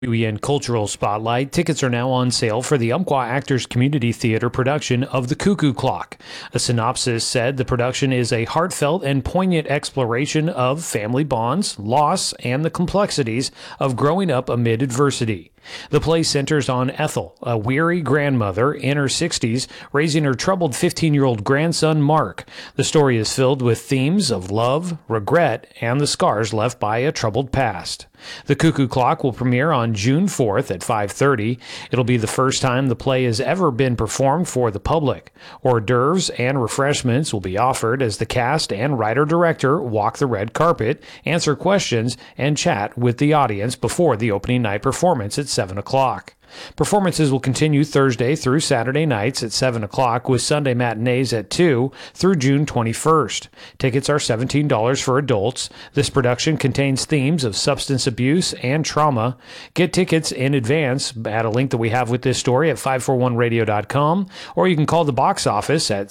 KQEN Cultural Spotlight. Tickets are now on sale for the Umpqua Actors Community Theater production of The Cuckoo Clock. A synopsis said the production is a heartfelt and poignant exploration of family bonds, loss, and the complexities of growing up amid adversity. The play centers on Ethel, a weary grandmother in her 60s, raising her troubled 15-year-old grandson, Mark. The story is filled with themes of love, regret, and the scars left by a troubled past. The Cuckoo Clock will premiere on June 4th at 5:30. It'll be the first time the play has ever been performed for the public. Hors d'oeuvres and refreshments will be offered as the cast and writer-director walk the red carpet, answer questions, and chat with the audience before the opening night performance at 7 o'clock. Performances will continue Thursday through Saturday nights at 7 o'clock with Sunday matinees at 2 through June 21st. Tickets are $17 for adults. This production contains themes of substance abuse and trauma. Get tickets in advance at a link that we have with this story at 541radio.com, or you can call the box office at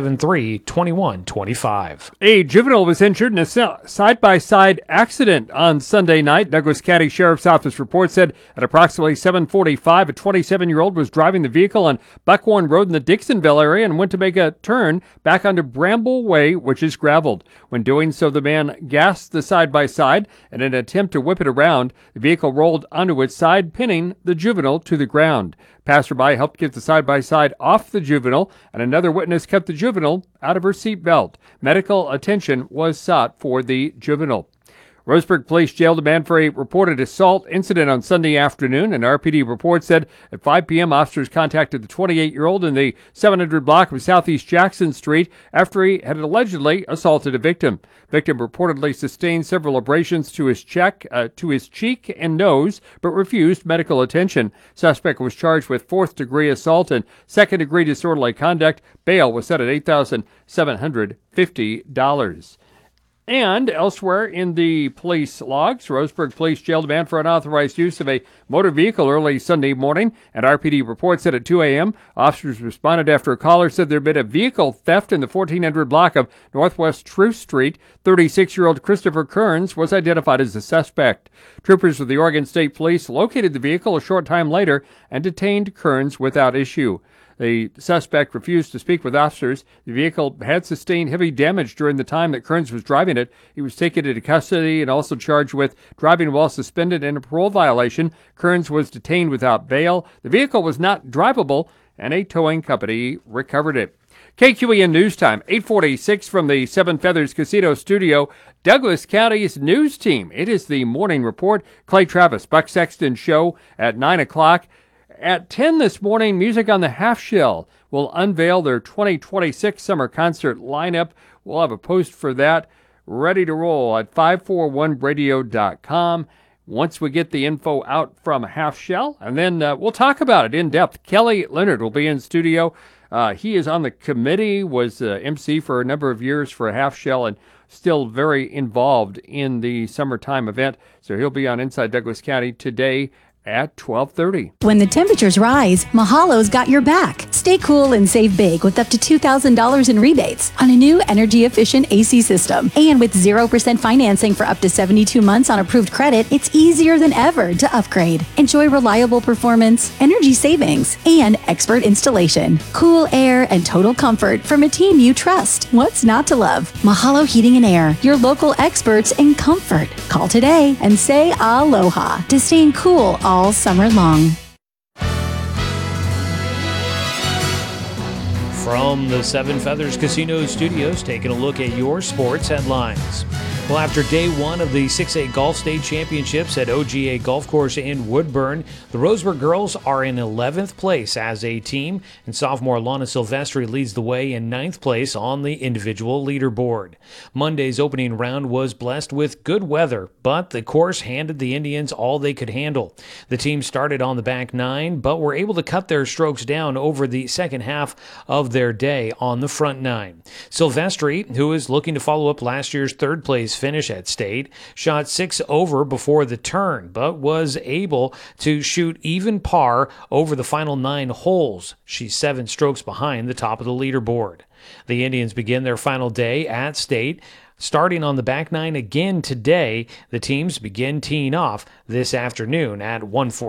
673-2125. A juvenile was injured in a side-by-side accident on Sunday night. Douglas County Sheriff's Office report said at approximately 7:45, a 27-year-old was driving the vehicle on Buckhorn Road in the Dixonville area and went to make a turn back onto Bramble Way, which is graveled. When doing so, the man gassed the side-by-side in an attempt to whip it around. The vehicle rolled onto its side, pinning the juvenile to the ground. Passerby helped get the side-by-side off the juvenile, and another witness kept the juvenile out of her seatbelt. Medical attention was sought for the juvenile. Roseburg Police jailed a man for a reported assault incident on Sunday afternoon. An RPD report said at 5 p.m. officers contacted the 28-year-old in the 700 block of Southeast Jackson Street after he had allegedly assaulted a victim. Victim reportedly sustained several abrasions to his cheek and nose, but refused medical attention. Suspect was charged with fourth-degree assault and second-degree disorderly conduct. Bail was set at $8,750. And elsewhere in the police logs, Roseburg Police jailed a man for unauthorized use of a motor vehicle early Sunday morning. An RPD report said at 2 a.m., officers responded after a caller said there had been a vehicle theft in the 1400 block of Northwest Truth Street. 36-year-old Christopher Kearns was identified as the suspect. Troopers with the Oregon State Police located the vehicle a short time later and detained Kearns without issue. The suspect refused to speak with officers. The vehicle had sustained heavy damage during the time that Kearns was driving it. He was taken into custody and also charged with driving while suspended and a parole violation. Kearns was detained without bail. The vehicle was not drivable, and a towing company recovered it. KQEN News Time, 8:46 from the Seven Feathers Casino Studio, Douglas County's news team. It is the Morning Report. Clay Travis, Buck Sexton Show at 9 o'clock. At 10 this morning, Music on the Half Shell will unveil their 2026 summer concert lineup. We'll have a post for that ready to roll at 541radio.com once we get the info out from Half Shell. And then we'll talk about it in depth. Kelly Leonard will be in studio. He is on the committee, was MC for a number of years for Half Shell, and still very involved in the summertime event. So he'll be on Inside Douglas County today at 12:30. When the temperatures rise, Mahalo's got your back. Stay cool and save big with up to $2,000 in rebates on a new energy-efficient AC system. And with 0% financing for up to 72 months on approved credit, it's easier than ever to upgrade. Enjoy reliable performance, energy savings, and expert installation. Cool air and total comfort from a team you trust. What's not to love? Mahalo Heating and Air, your local experts in comfort. Call today and say aloha to staying cool all summer long. From the Seven Feathers Casino Studios, taking a look at your sports headlines. Well, after day one of the 6A Golf State Championships at OGA Golf Course in Woodburn, the Roseburg girls are in 11th place as a team, and sophomore Lana Silvestri leads the way in 9th place on the individual leaderboard. Monday's opening round was blessed with good weather, but the course handed the Indians all they could handle. The team started on the back nine, but were able to cut their strokes down over the second half of their day on the front nine. Silvestri, who is looking to follow up last year's third place finish at State, shot 6 over before the turn, but was able to shoot even par over the final 9 holes. She's 7 strokes behind the top of the leaderboard. The Indians begin their final day at State starting on the back nine again today. The teams begin teeing off this afternoon at 1:14.